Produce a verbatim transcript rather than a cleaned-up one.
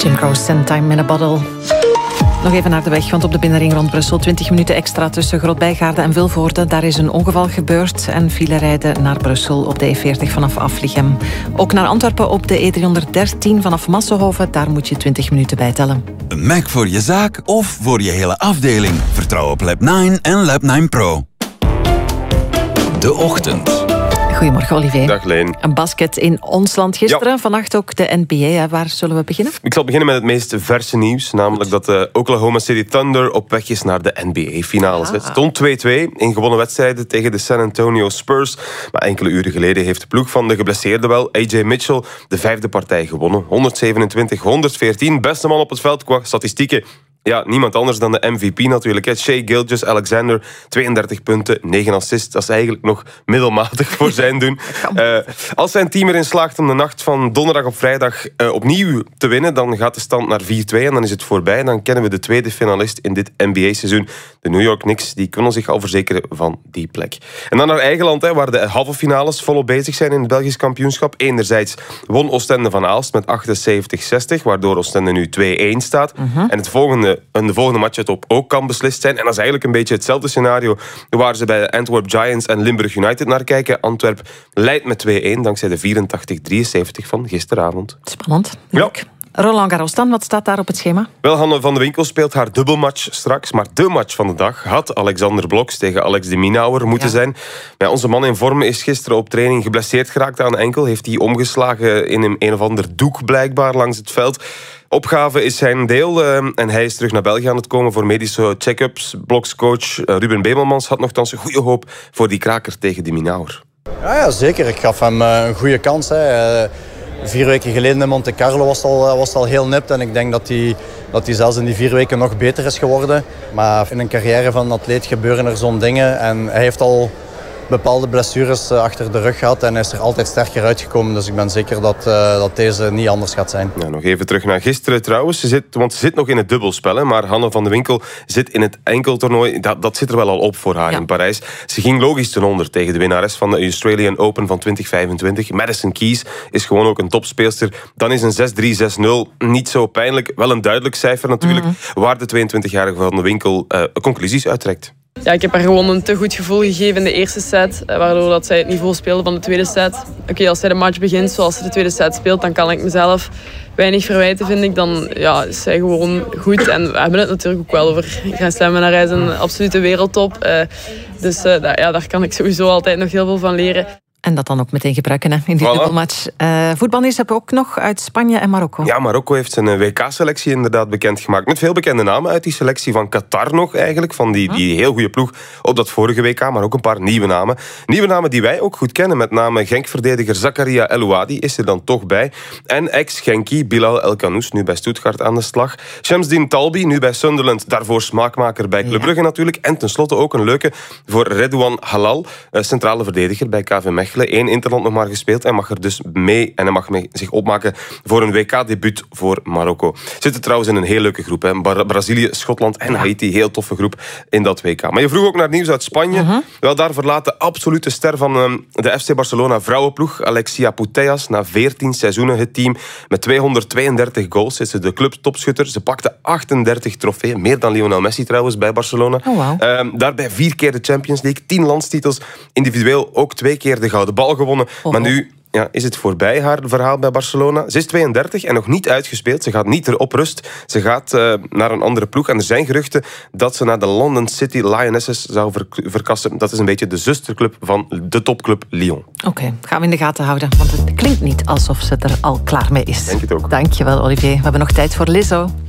Jim Croce en Time in a Bottle. Nog even naar de weg, want op de binnenring rond Brussel twintig minuten extra tussen Grootbijgaarde en Vilvoorde. Daar is een ongeval gebeurd en file rijden naar Brussel op de E veertig vanaf Aflichem. Ook naar Antwerpen op de E driehonderddertien vanaf Massenhoven. Daar moet je twintig minuten bij tellen. Een Mac voor je zaak of voor je hele afdeling. Vertrouw op Lab nine en Lab nine Pro. De Ochtend. Goedemorgen, Olivier. Dag, Leen. Een basket in ons land gisteren. Ja. Vannacht ook de N B A. Hè. Waar zullen we beginnen? Ik zal beginnen met het meest verse nieuws. Namelijk dat de Oklahoma City Thunder op weg is naar de N B A-finales. Het stond twee-twee in gewonnen wedstrijden tegen de San Antonio Spurs. Maar enkele uren geleden heeft de ploeg van de geblesseerde wel, A J Mitchell, de vijfde partij gewonnen. honderdzevenentwintig honderdveertien. Beste man op het veld qua statistieken. Ja, niemand anders dan de M V P natuurlijk. Shai Gilgeous-Alexander, tweeëndertig punten, negen assists. Dat is eigenlijk nog middelmatig voor zijn doen. Uh, als zijn team erin slaagt om de nacht van donderdag op vrijdag uh, opnieuw te winnen, dan gaat de stand naar vier-twee en dan is het voorbij. Dan kennen we de tweede finalist in dit N B A-seizoen. De New York Knicks, die kunnen zich al verzekeren van die plek. En dan naar eigen land, hè, waar de halve finales volop bezig zijn in het Belgisch kampioenschap. Enerzijds won Oostende van Aalst met achtenzeventig zestig, waardoor Oostende nu twee-één staat. Uh-huh. En het volgende En de volgende matchup ook kan beslist zijn. En dat is eigenlijk een beetje hetzelfde scenario waar ze bij de Antwerp Giants en Limburg United naar kijken. Antwerp leidt met twee-één dankzij de vierentachtig drieënzeventig van gisteravond. Spannend. Ja. Roland Garros dan, wat staat daar op het schema? Wel, Hanne van de Winkel speelt haar dubbelmatch straks. Maar de match van de dag had Alexander Bloks tegen Alex de Minaur moeten ja. zijn. Maar onze man in vorm is gisteren op training geblesseerd geraakt aan de enkel. Heeft hij omgeslagen in een, een of ander doek blijkbaar langs het veld. Opgave is zijn deel uh, en hij is terug naar België aan het komen voor medische check-ups. Blokscoach uh, Ruben Bemelmans had nogthans een goede hoop voor die kraker tegen de Minaur. Ja, ja, zeker. Ik gaf hem uh, een goede kans. Hè. Uh, vier weken geleden in Monte Carlo was het al, uh, was het al heel nipt. En ik denk dat hij, dat hij zelfs in die vier weken nog beter is geworden. Maar in een carrière van een atleet gebeuren er zo'n dingen. En hij heeft al bepaalde blessures achter de rug gehad en hij is er altijd sterker uitgekomen. Dus ik ben zeker dat, uh, dat deze niet anders gaat zijn. Ja, nog even terug naar gisteren trouwens. Ze zit, want ze zit nog in het dubbelspel. Hè, maar Hanne van de Winkel zit in het enkeltoernooi. Dat, dat zit er wel al op voor haar ja. in Parijs. Ze ging logisch ten onder tegen de winnares van de Australian Open van twintig vijfentwintig. Madison Keys is gewoon ook een topspeelster. Dan is een zes drie, zes nul niet zo pijnlijk. Wel een duidelijk cijfer natuurlijk. Mm-hmm. Waar de tweeëntwintigjarige van de Winkel uh, conclusies uittrekt. Ja, ik heb haar gewoon een te goed gevoel gegeven in de eerste set, waardoor dat zij het niveau speelde van de tweede set. Oké, okay, als zij de match begint zoals ze de tweede set speelt, dan kan ik mezelf weinig verwijten, vind ik. Dan ja, is zij gewoon goed. En we hebben het natuurlijk ook wel over Grand Slam. Hij is een absolute wereldtop. Uh, dus uh, ja, daar kan ik sowieso altijd nog heel veel van leren. En dat dan ook meteen gebruiken hè, in die voilà. dubbelmatch. Uh, voetbalnieuws hebben we ook nog uit Spanje en Marokko. Ja, Marokko heeft zijn W K-selectie inderdaad bekendgemaakt. Met veel bekende namen uit die selectie van Qatar nog eigenlijk. Van die, die heel goede ploeg op dat vorige W K. Maar ook een paar nieuwe namen. Nieuwe namen die wij ook goed kennen. Met name Genk-verdediger Zakaria El Ouadi is er dan toch bij. En ex-Genki Bilal El Kanous, nu bij Stuttgart aan de slag. Shamsdin Talbi, nu bij Sunderland. Daarvoor smaakmaker bij Club Brugge ja. natuurlijk. En tenslotte ook een leuke voor Redouan Halal. Centrale verdediger bij K V Mechelen. Eén interland nog maar gespeeld en mag er dus mee en hij mag mee zich opmaken voor een W K-debuut voor Marokko. Zitten trouwens in een heel leuke groep. Hè. Bra- Brazilië, Schotland en Haiti. Heel toffe groep in dat W K. Maar je vroeg ook naar het nieuws uit Spanje. Uh-huh. Wel, daar verlaat de absolute ster van um, de F C Barcelona vrouwenploeg, Alexia Putellas, na veertien seizoenen het team. Met tweehonderdtweeëndertig goals is ze de clubtopschutter. Ze pakte achtendertig trofeeën. Meer dan Lionel Messi trouwens bij Barcelona. Oh, wow. um, daarbij vier keer de Champions League, tien landstitels. Individueel ook twee keer de gouden bal gewonnen. Oh. Maar nu ja, is het voorbij, haar verhaal bij Barcelona. Ze is tweeëndertig en nog niet uitgespeeld. Ze gaat niet erop rust. Ze gaat uh, naar een andere ploeg. En er zijn geruchten dat ze naar de London City Lionesses zou ver- verkassen. Dat is een beetje de zusterclub van de topclub Lyon. Oké, okay, gaan we in de gaten houden. Want het klinkt niet alsof ze er al klaar mee is. Denk het ook. Dankjewel, Olivier. We hebben nog tijd voor Lizzo.